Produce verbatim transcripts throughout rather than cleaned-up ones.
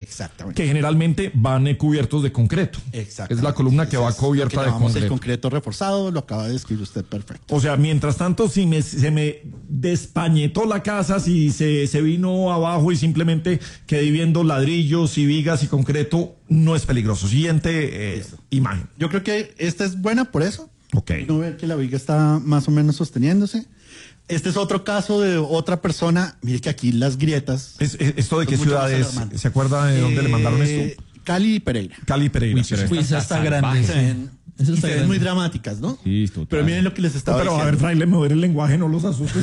Exactamente. Que generalmente van eh, cubiertos de concreto. Exactamente. Es la columna que Ese va es cubierta lo que de llamamos concreto. el concreto reforzado, lo acaba de describir usted perfecto. O sea, mientras tanto, si me, se me despañetó la casa, si se, se vino abajo y simplemente quedé viendo ladrillos y vigas y concreto, no es peligroso. Siguiente eh, imagen. Yo creo que esta es buena por eso. Ok. No ver que la viga está más o menos sosteniéndose. Este es otro caso de otra persona. Mire que aquí las grietas. Es, es- ¿Esto de qué Son mucho ciudad más es? alarmantes. ¿Se acuerda de dónde le mandaron Eh, esto? Cali y Pereira. Cali, Pereira. Uy, sí, pero sí. esta Uy, esa está grande. Se ven, Eso y está se ven grande. muy dramáticas, ¿no? Sí, total. Pero miren lo que les No, estaba pero a ver, diciendo. fraile, mover el lenguaje, no los asustes.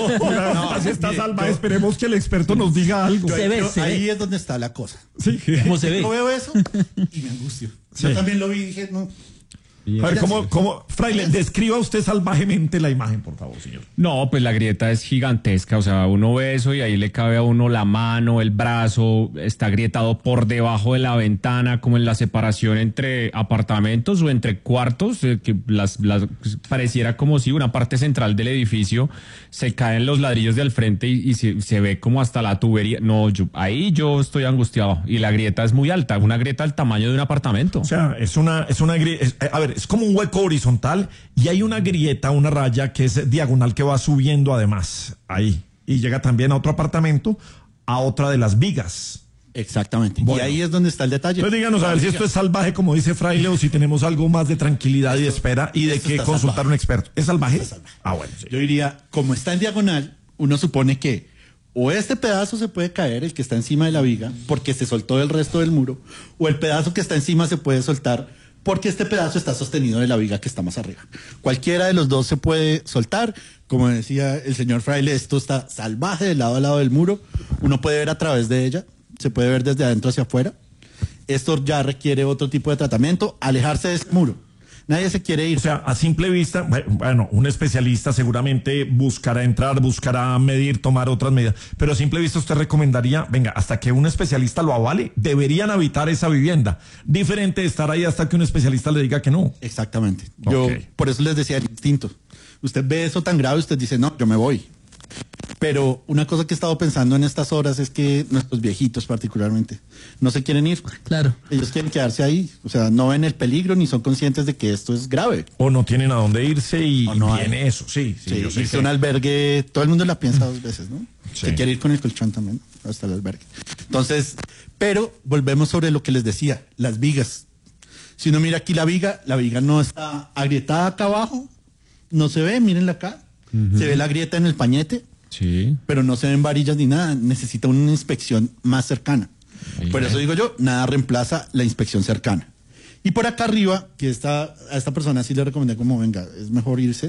No, así está mire, salva. yo- Esperemos que el experto nos diga algo. Yo- Se ve, yo- se ahí ve. es donde está la cosa. Sí. ¿Cómo se ve? Yo veo eso y me angustio. Sí. Yo también lo vi y dije, no. A ver, ¿cómo, cómo, fraile, describa usted salvajemente la imagen, por favor, señor? No, pues la grieta es gigantesca, o sea, uno ve eso y ahí le cabe a uno la mano, el brazo, está agrietado por debajo de la ventana, como en la separación entre apartamentos o entre cuartos, eh, que las, las pareciera como si una parte central del edificio se caen los ladrillos del frente y, y se, se ve como hasta la tubería. No, yo, ahí yo estoy angustiado y la grieta es muy alta, una grieta del tamaño de un apartamento. O sea, es una, es una grieta, a ver, es como un hueco horizontal y hay una grieta, una raya que es diagonal que va subiendo además ahí y llega también a otro apartamento, a otra de las vigas. Exactamente. Bueno. Y ahí es donde está el detalle. Entonces díganos a ver si esto es salvaje, como dice Fraile, o si tenemos algo más de tranquilidad y de espera y de esto que está consultar salvaje. a un experto. ¿Es salvaje? Está salvaje. Ah, bueno, sí. Yo diría, como está en diagonal, uno supone que o este pedazo se puede caer, el que está encima de la viga, porque se soltó del resto del muro, o el pedazo que está encima se puede soltar porque este pedazo está sostenido de la viga que está más arriba. Cualquiera de los dos se puede soltar. Como decía el señor Fraile, esto está salvaje de lado a lado del muro. Uno puede ver a través de ella, se puede ver desde adentro hacia afuera. Esto ya requiere otro tipo de tratamiento, alejarse de ese muro. Nadie se quiere ir. O sea, a simple vista, bueno, un especialista seguramente buscará entrar, buscará medir, tomar otras medidas, pero a simple vista usted recomendaría, venga, hasta que un especialista lo avale, deberían habitar esa vivienda. Diferente de estar ahí hasta que un especialista le diga que no. Exactamente. Yo Ok. por eso les decía el instinto. Usted ve eso tan grave, usted dice, no, yo me voy. Pero una cosa que he estado pensando en estas horas es que nuestros viejitos particularmente no se quieren ir. Claro. Ellos quieren quedarse ahí. O sea, no ven el peligro ni son conscientes de que esto es grave. O no tienen a dónde irse y O no hay. viene eso, sí. sí, Sí, yo sé irse que- a un albergue, todo el mundo la piensa dos veces, ¿no? Sí. Se quiere ir con el colchón también, hasta el albergue. Entonces, pero volvemos sobre lo que les decía, las vigas. Si uno mira aquí la viga, la viga no está agrietada acá abajo, no se ve, mírenla acá. Se ve la grieta en el pañete, Sí. pero no se ven varillas ni nada. Necesita una inspección más cercana. Bien. Por eso digo yo, nada reemplaza la inspección cercana. Y por acá arriba, que esta, a esta persona sí le recomendé como, venga, es mejor irse,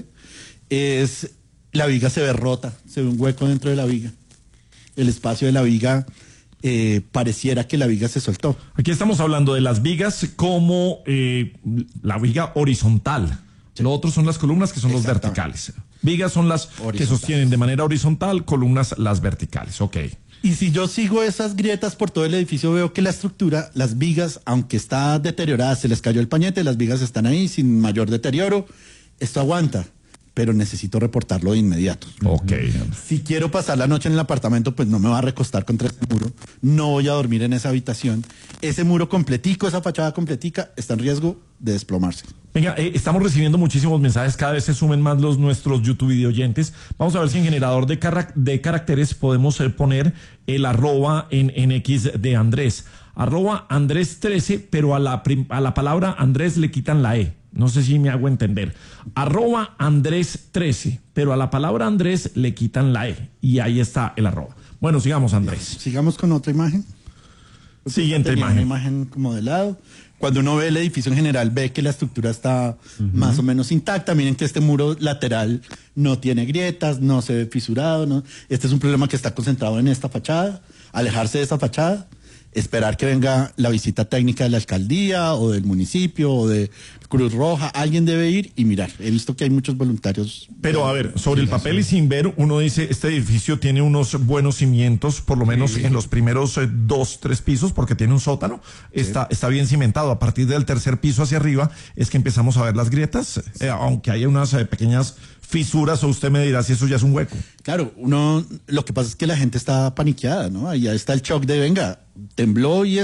es la viga se ve rota, se ve un hueco dentro de la viga. El espacio de la viga eh, pareciera que la viga se soltó. Aquí estamos hablando de las vigas como eh, la viga horizontal. Lo otro son las columnas que son los Exactamente. verticales. Vigas son las que Horizontales. sostienen de manera horizontal, columnas las verticales. Ok. Y si yo sigo esas grietas por todo el edificio, veo que la estructura, las vigas, aunque está deteriorada, se les cayó el pañete, las vigas están ahí sin mayor deterioro. Esto aguanta, pero necesito reportarlo de inmediato. Ok. Si quiero pasar la noche en el apartamento, pues no me va a recostar contra ese muro. No voy a dormir en esa habitación. Ese muro completico, esa fachada completica, está en riesgo de desplomarse. Venga, eh, estamos recibiendo muchísimos mensajes, cada vez se sumen más los nuestros YouTube video oyentes. Vamos a ver si en generador de, carac- de caracteres podemos eh, poner el arroba en, en X de Andrés. Arroba Andrés trece, pero a la, prim- a la palabra Andrés le quitan la E. No sé si me hago entender. Arroba Andrés trece, pero a la palabra Andrés le quitan la E. Y ahí está el arroba. Bueno, sigamos, Andrés. Sigamos con otra imagen. Siguiente Tenía imagen. Una imagen como de lado. Cuando uno ve el edificio en general, ve que la estructura está más o menos intacta. Miren que este muro lateral no tiene grietas, no se ve fisurado. No. Este es un problema que está concentrado en esta fachada. Alejarse de esta fachada, esperar que venga la visita técnica de la alcaldía o del municipio o de Cruz Roja. Alguien debe ir y mirar. He visto que hay muchos voluntarios. Pero a ver, sobre el papel y sin ver, uno dice, este edificio tiene unos buenos cimientos, por lo menos en los primeros eh, dos, tres pisos, porque tiene un sótano, está, está bien cimentado. A partir del tercer piso hacia arriba es que empezamos a ver las grietas, eh, aunque haya unas eh, pequeñas fisuras, o usted me dirá si eso ya es un hueco. Claro, uno, lo que pasa es que la gente está paniqueada, ¿no? Ahí está el shock de, venga, tembló y